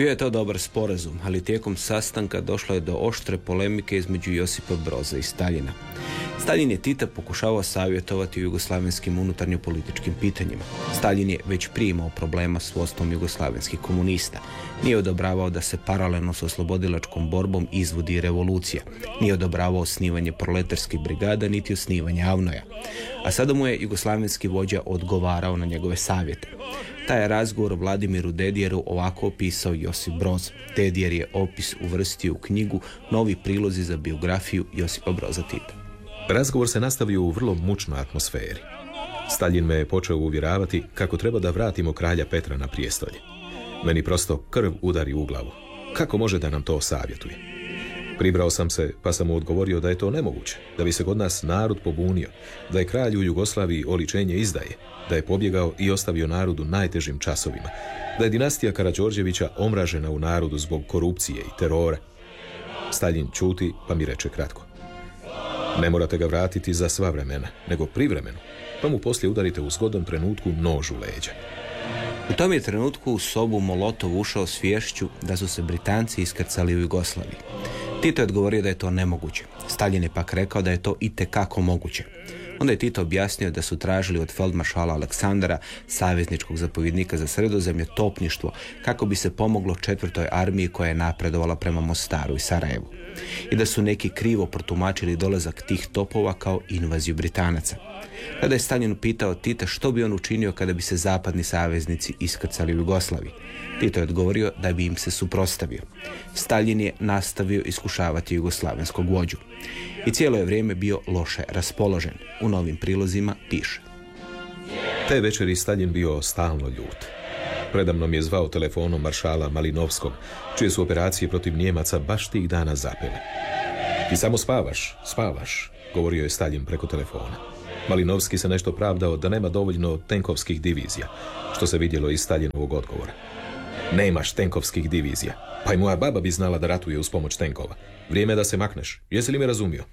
Bio je to dobar sporazum, ali tijekom sastanka došlo je do oštre polemike između Josipa Broza i Staljina. Staljin je Tita pokušavao savjetovati u jugoslavenskim unutarnjopolitičkim pitanjima. Staljin je već prije imao problema s vodstvom jugoslavenskih komunista. Nije odobravao da se paralelno s oslobodilačkom borbom izvodi revolucija. Nije odobravao osnivanje proletarskih brigada niti osnivanje Avnoja. A sada mu je jugoslavenski vođa odgovarao na njegove savjete. Taj je razgovor Vladimiru Dedijeru ovako opisao Josip Broz. Dedijer je opis uvrstio u knjigu Novi prilozi za biografiju Josipa Broza Tita. Razgovor se nastavio u vrlo mučnoj atmosferi. Staljin me je počeo uvjeravati kako treba da vratimo kralja Petra na prijestolje. Meni prosto krv udari u glavu. Kako može da nam to savjetuje? Pribrao sam se, pa sam mu odgovorio da je to nemoguće, da bi se kod nas narod pobunio, da je kralj u Jugoslaviji oličenje izdaje, da je pobjegao i ostavio narodu najtežim časovima, da je dinastija Karađorđevića omražena u narodu zbog korupcije i terora. Staljin ćuti, pa mi reče kratko: ne morate ga vratiti za sva vremena, nego privremeno, pa mu poslije udarite u zgodnom trenutku nož u leđa. U tom je trenutku u sobu Molotov ušao s viješću da su se Britanci iskrcali u Jugoslaviji. Tito je odgovorio da je to nemoguće. Staljin je pak rekao da je to itekako moguće. Onda je Tito objasnio da su tražili od feldmaršala Aleksandara, savezničkog zapovjednika za Sredozemlje, topništvo kako bi se pomoglo 4. armiji koja je napredovala prema Mostaru i Sarajevu. I da su neki krivo protumačili dolazak tih topova kao invaziju Britanaca. Tada je Staljin pitao Tita što bi on učinio kada bi se zapadni saveznici iskrcali u Jugoslaviji. Tito je odgovorio da bi im se suprotstavio. Staljin je nastavio iskušavati jugoslavenskog vođu. I cijelo je vrijeme bio loše raspoložen. U novim prilozima piše: te večeri Staljin bio stalno ljut. Predamnom je zvao telefonom maršala Malinovskog, čije su operacije protiv Njemaca baš tih dana zapele. Ti samo spavaš, govorio je Staljin preko telefona. Malinovski se nešto pravdao da nema dovoljno tenkovskih divizija, što se vidjelo iz Staljinovog odgovora. Nemaš tenkovskih divizija, pa i moja baba bi znala da ratuje uz pomoć tenkova. Vrijeme da se makneš, jesi li me razumio?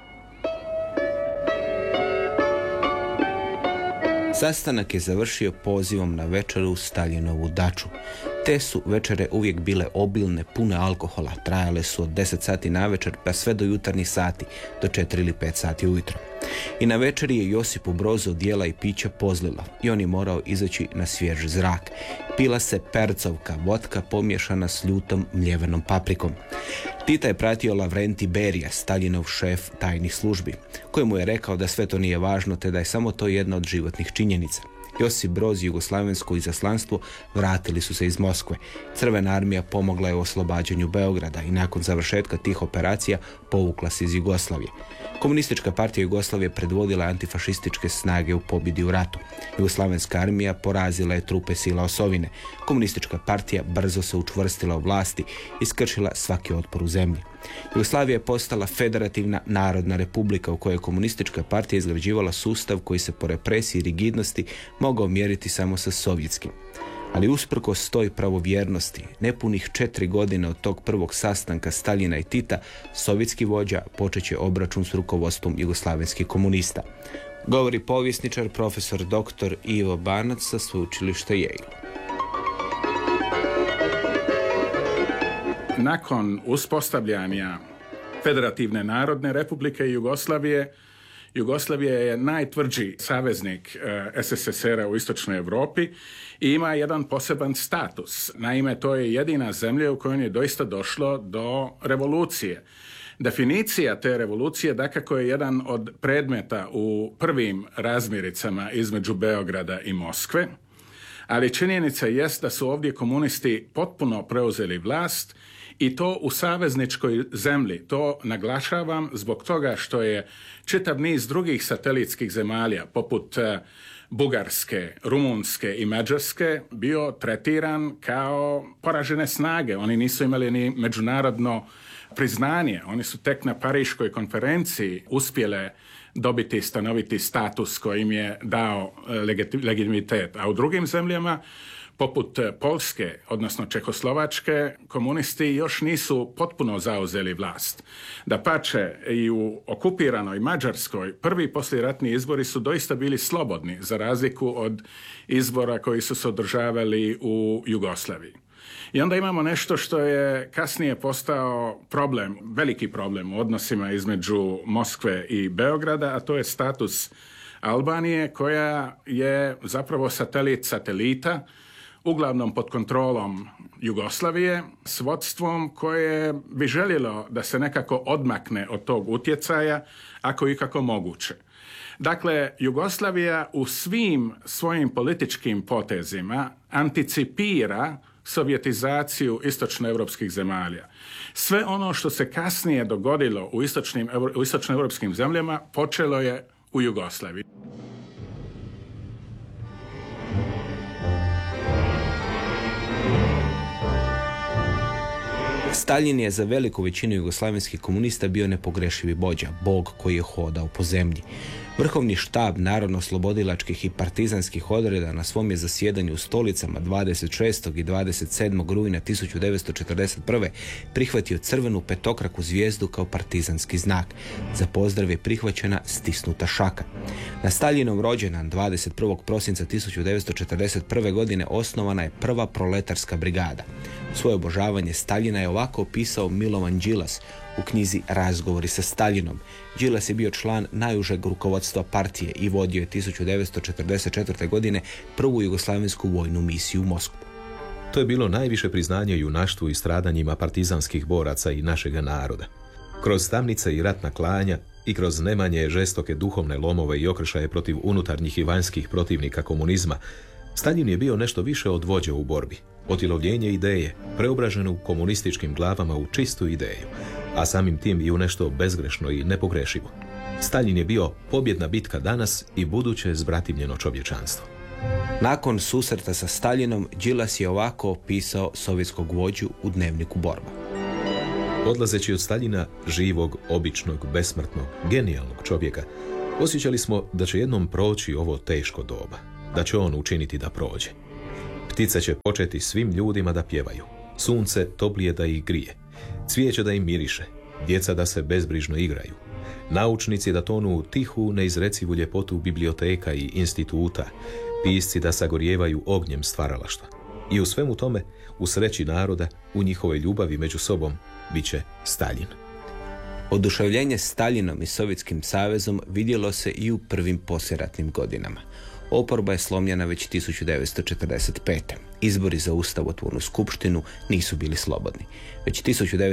Sastanak je završio pozivom na večeru u Staljinovu daču. Te su večere uvijek bile obilne, pune alkohola. Trajale su od 10 sati navečer pa sve do jutarnjih sati, do 4 ili 5 sati ujutro. I na večeri je Josipu Brozu od jela i pića pozlilo i on je morao izaći na svjež zrak. Pila se percovka, vodka pomiješana s ljutom mljevenom paprikom. Tita je pratio Lavrenti Berija, Staljinov šef tajnih službi, koji mu je rekao da sve to nije važno te da je samo to jedna od životnih činjenica. Josip Broz i jugoslavensko izaslanstvo vratili su se iz Moskve. Crvena armija pomogla je u oslobađanju Beograda i nakon završetka tih operacija povukla se iz Jugoslavije. Komunistička partija Jugoslavije predvodila antifašističke snage u pobjedi u ratu. Jugoslavenska armija porazila je trupe sila osovine. Komunistička partija brzo se učvrstila u vlasti i skršila svaki otpor u zemlji. Jugoslavija je postala federativna narodna republika u kojoj je komunistička partija izgrađivala sustav koji se po represiji i rigidnosti mogao mjeriti samo sa sovjetskim. Ali usprkos toj pravovjernosti, nepunih 4 godine od tog prvog sastanka Staljina i Tita, sovjetski vođa počet će obračun s rukovodstvom jugoslavenskih komunista. Govori povjesničar profesor dr. Ivo Banac sa sveučilišta Yale. Nakon uspostavljanja Federativne narodne republike Jugoslavije, Jugoslavija je najtvrđi saveznik SSSR-a u istočnoj Europi i ima jedan poseban status. Naime, to je jedina zemlja u kojoj je doista došlo do revolucije. Definicija te revolucije dakako je jedan od predmeta u prvim razmiricama između Beograda i Moskve, ali činjenica jest da su ovdje komunisti potpuno preuzeli vlast i to u savezničkoj zemlji. To naglašavam zbog toga što je čitav niz drugih satelitskih zemalja, poput Bugarske, Rumunjske i Mađarske, bio tretiran kao poražene snage. Oni nisu imali ni međunarodno priznanje. Oni su tek na Pariškoj konferenciji uspjele dobiti stanoviti status koji im je dao legitimitet. A u drugim zemljama, poput Poljske, odnosno Čehoslovačke, komunisti još nisu potpuno zauzeli vlast. Dapače, i u okupiranoj Mađarskoj prvi poslijeratni izbori su doista bili slobodni, za razliku od izbora koji su se održavali u Jugoslaviji. I onda imamo nešto što je kasnije postao problem, veliki problem u odnosima između Moskve i Beograda, a to je status Albanije, koja je zapravo satelit satelita, uglavnom pod kontrolom Jugoslavije, s vodstvom koje bi željelo da se nekako odmakne od tog utjecaja, ako i kako moguće. Dakle, Jugoslavija u svim svojim političkim potezima anticipira sovjetizaciju istočnoevropskih zemalja. Sve ono što se kasnije dogodilo u istočnoevropskim zemljama počelo je u Jugoslaviji. Staljin je za veliku većinu jugoslavenskih komunista bio nepogrešivi vođa, bog koji je hodao po zemlji. Vrhovni štab narodno-slobodilačkih i partizanskih odreda na svom je zasjedanju u Stolicama 26. i 27. rujna 1941. prihvatio crvenu petokraku zvijezdu kao partizanski znak. Za pozdrav je prihvaćena stisnuta šaka. Na Staljinov rođendan 21. prosinca 1941. godine osnovana je prva proletarska brigada. Svoje obožavanje Staljina je ovako opisao Milovan Đilas u knjizi Razgovori sa Staljinom. Đilas je bio član najužeg rukovodstva partije i vodio je 1944. godine prvu jugoslavensku vojnu misiju u Moskvu. To je bilo najviše priznanje junaštvu i stradanjima partizanskih boraca i našega naroda. Kroz tamnice i ratna klanja i kroz nemanje žestoke duhovne lomove i okršaje protiv unutarnjih i vanjskih protivnika komunizma, Staljin je bio nešto više od vođe u borbi, otilovljenje ideje, preobraženo u komunističkim glavama u čistu ideju, a samim tim i u nešto bezgrešno i nepogrešivo. Staljin je bio pobjedna bitka danas i buduće zbratimljeno čovječanstvo. Nakon susreta sa Staljinom, Đilas je ovako opisao sovjetskog vođu u dnevniku Borba. Odlazeći od Staljina, živog, običnog, besmrtnog, genijalnog čovjeka, osjećali smo da će jednom proći ovo teško doba, da će on učiniti da prođe. Ptice će početi svim ljudima da pjevaju, sunce toplije da ih grije, cvijeće da im miriše, djeca da se bezbrižno igraju, naučnici da tonu u tihu, neizrecivu ljepotu biblioteka i instituta, pisci da sagorjevaju ognjem stvaralaštva. I u svemu tome, u sreći naroda, u njihovoj ljubavi među sobom, bit će Staljin. Oduševljenje Staljinom i Sovjetskim savezom vidjelo se i u prvim poslijeratnim godinama. Oporba je slomljena već 1945. Izbori za ustavotvornu skupštinu nisu bili slobodni. Već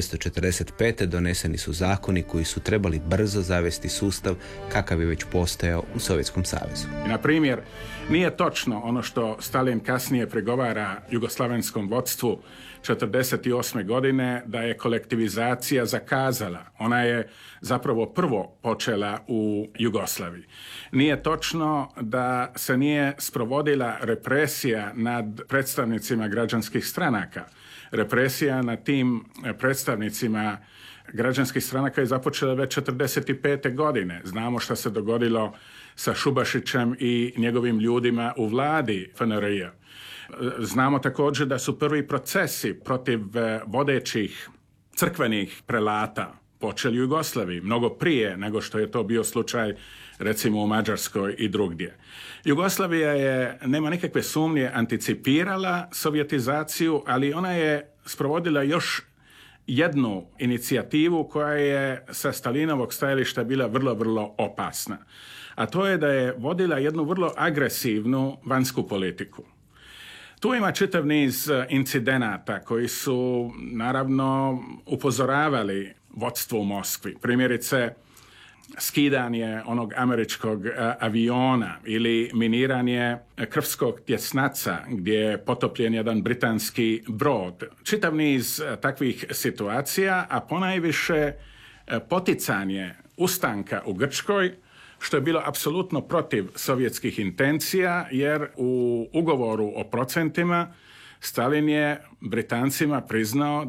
1945. doneseni su zakoni koji su trebali brzo zavesti sustav kakav je već postojao u Sovjetskom savezu. Na primjer, nije točno ono što Stalin kasnije pregovara jugoslavenskom vodstvu 1948. godine da je kolektivizacija zakazala. Ona je zapravo prvo počela u Jugoslaviji. Nije točno da se nije sprovodila represija nad predstavnicima građanskih stranaka. Represija nad tim predstavnicima građanskih stranaka je započela već 1945. godine. Znamo što se dogodilo sa Šubašićem i njegovim ljudima u vladi FNRJ-a. Znamo također da su prvi procesi protiv vodećih crkvenih prelata počeli u Jugoslaviji, mnogo prije nego što je to bio slučaj recimo u Mađarskoj i drugdje. Jugoslavija je, nema nikakve sumnje, anticipirala sovjetizaciju, ali ona je sprovodila još jednu inicijativu koja je sa Stalinovog stajališta bila vrlo, vrlo opasna. A to je da je vodila jednu vrlo agresivnu vanjsku politiku. Tu ima čitav niz incidenata koji su naravno upozoravali vodstvo u Moskvi. Primjerice, skidanje onog američkog aviona ili miniranje Krfskog tjesnaca gdje je potopljen jedan britanski brod. Čitav niz takvih situacija, a ponajviše poticanje ustanka u Grčkoj, što je bilo apsolutno protiv sovjetskih intencija, jer u ugovoru o procentima Stalin je Britancima priznao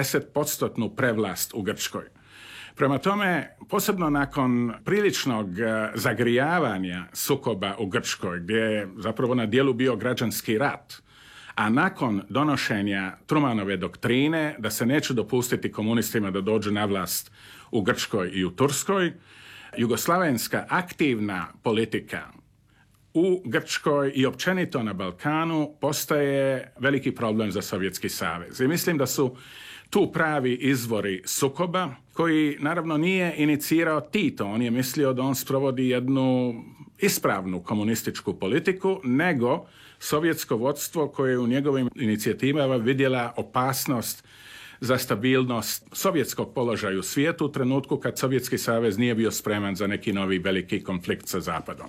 90% prevlast u Grčkoj. Prema tome, posebno nakon priličnog zagrijavanja sukoba u Grčkoj, gdje je zapravo na dijelu bio građanski rat, a nakon donošenja Trumanove doktrine da se neće dopustiti komunistima da dođu na vlast u Grčkoj i u Turskoj, jugoslavenska aktivna politika u Grčkoj i općenito na Balkanu postaje veliki problem za Sovjetski savez. I mislim da su tu pravi izvori sukoba, koji naravno nije inicirao Tito. On je mislio da on sprovodi jednu ispravnu komunističku politiku, nego sovjetsko vodstvo koje je u njegovim inicijativama vidjela opasnost za stabilnost sovjetskog položaja u svijetu u trenutku kad Sovjetski savez nije bio spreman za neki novi veliki konflikt sa Zapadom.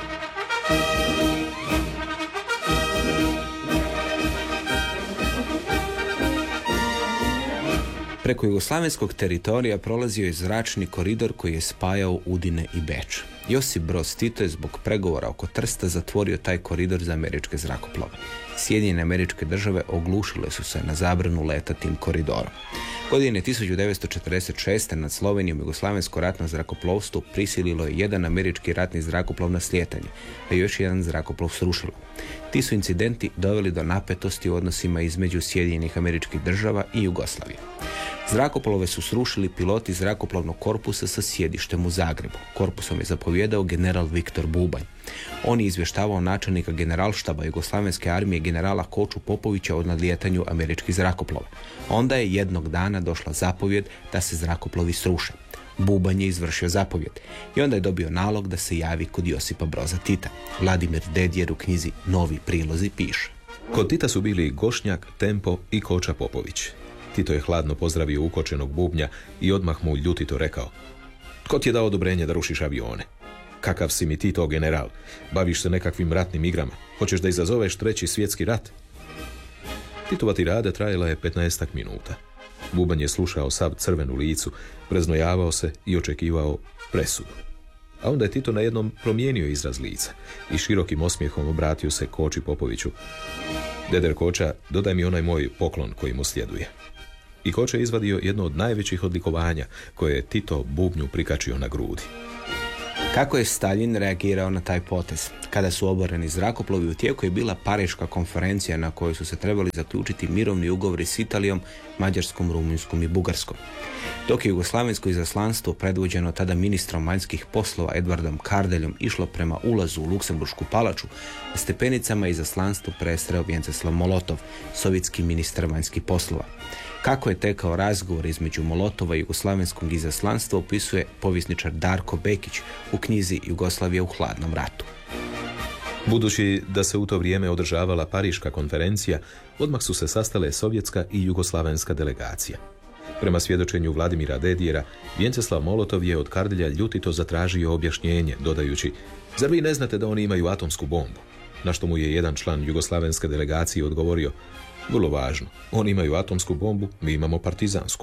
Preko jugoslavenskog teritorija prolazio je zračni koridor koji je spajao Udine i Beč. Josip Broz Tito je zbog pregovora oko Trsta zatvorio taj koridor za američke zrakoplove. Sjedinjene Američke Države oglušile su se na zabranu leta tim koridorom. Godine 1946. nad Slovenijom jugoslavensko ratno zrakoplovstvo prisililo je jedan američki ratni zrakoplov na slijetanje, a još jedan zrakoplov srušilo. Ti su incidenti doveli do napetosti u odnosima između Sjedinjenih Američkih Država i Jugoslavije. Zrakoplove su srušili piloti zrakoplovnog korpusa sa sjedištem u Zagrebu. Korpusom je zapovjedao general Viktor Bubanj. On je izvještavao načelnika generalštaba Jugoslavenske armije generala Koču Popovića o nadlijetanju američkih zrakoplova. Onda je jednog dana došla zapovjed da se zrakoplovi sruše. Bubanj je izvršio zapovjed i onda je dobio nalog da se javi kod Josipa Broza Tita. Vladimir Dedjer u knjizi Novi prilozi piše: Kod Tita su bili Gošnjak, Tempo i Koča Popović. Tito je hladno pozdravio ukočenog Bubnja i odmah mu ljutito rekao: Tko ti je dao odobrenje da rušiš avione? Kakav si mi Tito general? Baviš se nekakvim ratnim igrama? Hoćeš da izazoveš 3. svjetski rat? Titova tirada trajala je 15 minuta. Bubanj je slušao sav crven u licu, preznojavao se i očekivao presudu. A onda je Tito najednom promijenio izraz lica i širokim osmijehom obratio se Koči Popoviću: Deder Koča, dodaj mi onaj moj poklon koji mu sljeduje. I Koča je izvadio jedno od najvećih odlikovanja koje je Tito Bubnju prikačio na grudi. Kako je Staljin reagirao na taj potez? Kada su oboreni zrakoplovi, u tijeku je bila Pariška konferencija na kojoj su se trebali zaključiti mirovni ugovori s Italijom, Mađarskom, Rumunjskom i Bugarskom. Dok je jugoslavensko izaslanstvo predvođeno tada ministrom vanjskih poslova Edvardom Kardeljom išlo prema ulazu u Luksemburšku palaču, na stepenicama izaslanstvo presreo Vjenceslav Molotov, sovjetski ministar vanjskih poslova. Kako je tekao razgovor između Molotova i jugoslavenskog izaslanstva opisuje povjesničar Darko Bekić u knjizi Jugoslavija u hladnom ratu. Budući da se u to vrijeme održavala Pariška konferencija, odmah su se sastale sovjetska i jugoslavenska delegacija. Prema svjedočenju Vladimira Dedjera, Vjenceslav Molotov je od Kardelja ljutito zatražio objašnjenje, dodajući: Zar vi ne znate da oni imaju atomsku bombu? Na što mu je jedan član jugoslavenske delegacije odgovorio: Vrlo važno, oni imaju atomsku bombu, mi imamo partizansku.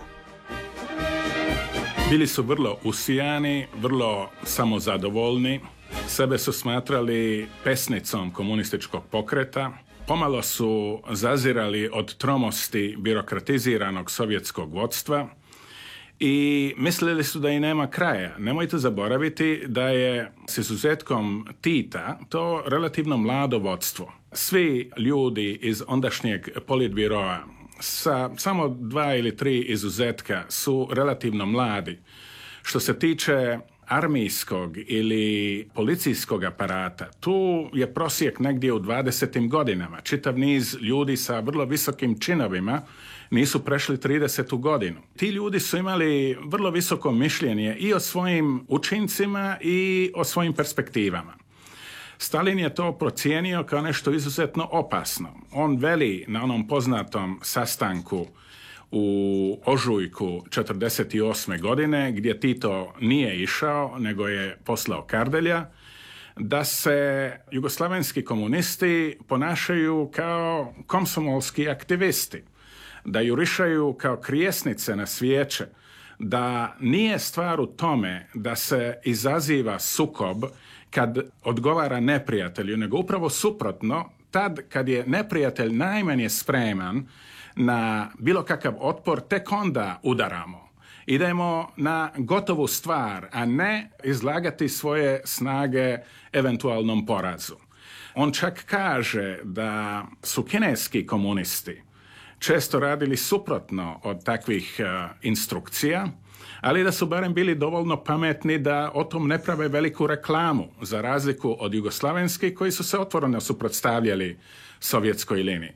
Bili su vrlo usijani, vrlo samozadovoljni, sebe su smatrali pesnicom komunističkog pokreta, pomalo su zazirali od tromosti birokratiziranog sovjetskog vodstva i mislili su da i nema kraja. Nemojte zaboraviti da je s izuzetkom Tita to relativno mlado vodstvo. Svi ljudi iz ondašnjeg politbiroa, sa samo 2 ili 3 izuzetka, su relativno mladi. Što se tiče armijskog ili policijskog aparata, tu je prosjek negdje u 20. godinama. Čitav niz ljudi sa vrlo visokim činovima nisu prešli 30. godinu. Ti ljudi su imali vrlo visoko mišljenje i o svojim učincima i o svojim perspektivama. Stalin je to procijenio kao nešto izuzetno opasno. On veli na onom poznatom sastanku u ožujku 1948. godine, gdje Tito nije išao, nego je poslao Kardelja, da se jugoslavenski komunisti ponašaju kao komsomolski aktivisti, da jurišaju kao krijesnice na svijeće, da nije stvar u tome da se izaziva sukob kad odgovara neprijatelju, nego upravo suprotno, tad kad je neprijatelj najmanje spreman na bilo kakav otpor, tek onda udaramo. Idemo na gotovu stvar, a ne izlagati svoje snage eventualnom porazu. On čak kaže da su kineski komunisti, često radili suprotno od takvih instrukcija, ali da su barem bili dovoljno pametni da o tom ne prave veliku reklamu, za razliku od jugoslavenskih koji su se otvoreno suprotstavljali sovjetskoj liniji.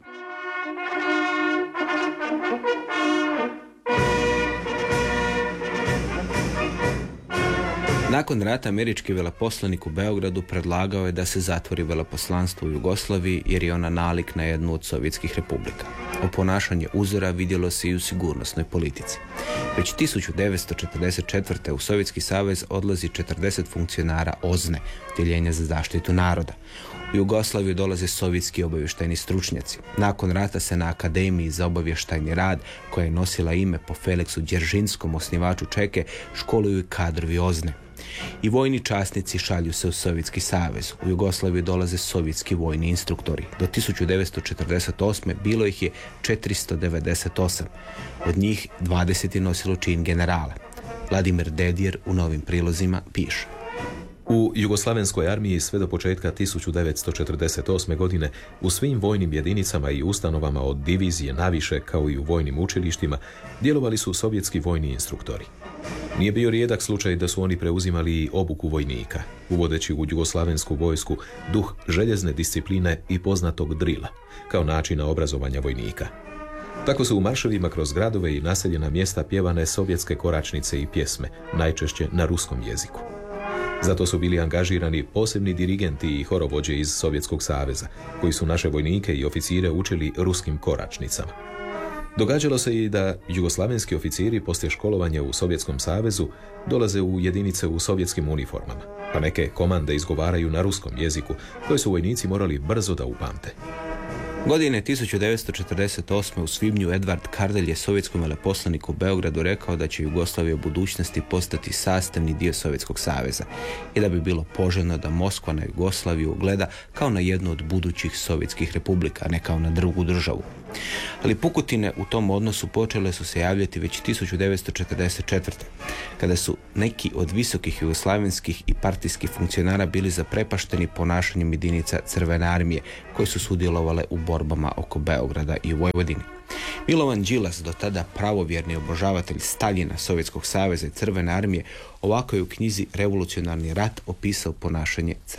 Nakon rata američki veleposlanik u Beogradu predlagao je da se zatvori veleposlanstvo u Jugoslaviji jer je ona nalik na jednu od sovjetskih republika. O ponašanje uzora vidjelo se i u sigurnosnoj politici. Već 1944. u Sovjetski savez odlazi 40 funkcionara OZNE, Odjeljenja za zaštitu naroda. U Jugoslaviju dolaze sovjetski obavještajni stručnjaci. Nakon rata se na Akademiji za obavještajni rad, koja je nosila ime po Feleksu Džeržinskom, osnivaču Čeke, školuju i kadrovi OZNE. I vojni časnici šalju se u Sovjetski savez. U Jugoslaviju dolaze sovjetski vojni instruktori. Do 1948. bilo ih je 498. Od njih 20 je nosilo čin generala. Vladimir Dedijer u novim prilozima piše: U Jugoslavenskoj armiji sve do početka 1948. godine u svim vojnim jedinicama i ustanovama od divizije naviše kao i u vojnim učilištima djelovali su sovjetski vojni instruktori. Nije bio rijedak slučaj da su oni preuzimali i obuku vojnika, uvodeći u jugoslavensku vojsku duh željezne discipline i poznatog drila, kao načina obrazovanja vojnika. Tako su u marševima kroz gradove i naseljena mjesta pjevane sovjetske koračnice i pjesme, najčešće na ruskom jeziku. Zato su bili angažirani posebni dirigenti i horovođe iz Sovjetskog saveza, koji su naše vojnike i oficire učili ruskim koračnicama. Događalo se i da jugoslavenski oficiri poslije školovanja u Sovjetskom savezu dolaze u jedinice u sovjetskim uniformama, pa neke komande izgovaraju na ruskom jeziku, koje su vojnici morali brzo da upamte. Godine 1948. u svibnju Edvard Kardelj je sovjetskom veleposlaniku u Beogradu rekao da će Jugoslavija u budućnosti postati sastavni dio Sovjetskog saveza i da bi bilo poželjno da Moskva na Jugoslaviju gleda kao na jednu od budućih sovjetskih republika, a ne kao na drugu državu. Ali pukotine u tom odnosu počele su se javljati već 1944. kada su neki od visokih jugoslavenskih i partijskih funkcionara bili zaprepašteni ponašanjem jedinica Crvene armije koje su sudjelovale u borbama oko Beograda i u Vojvodini. Milovan Đilas, do tada pravovjerni obožavatelj Staljina, Sovjetskog saveza i Crvene armije, ovako je u knjizi Revolucionarni rat opisao ponašanje Crvene